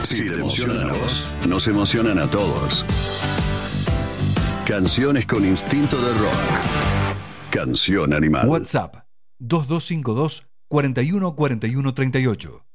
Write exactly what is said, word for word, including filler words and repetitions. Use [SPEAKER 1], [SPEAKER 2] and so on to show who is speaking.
[SPEAKER 1] Si te emocionan a vos, nos emocionan a todos. Canciones con instinto de rock. Canción Animal.
[SPEAKER 2] WhatsApp dos dos cinco dos, cuatro uno cuatro uno tres ocho.